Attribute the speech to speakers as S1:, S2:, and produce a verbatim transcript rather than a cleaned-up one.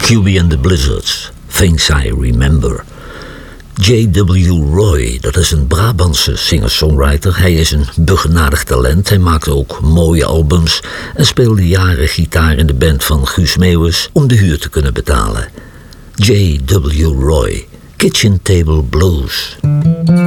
S1: Q B and the Blizzards, Things I Remember. J W Roy, dat is een Brabantse singer-songwriter. Hij is een begenadigd talent. Hij maakte ook mooie albums en speelde jaren gitaar in de band van Guus Meeuwis om de huur te kunnen betalen. J W Roy, Kitchen Table Blues.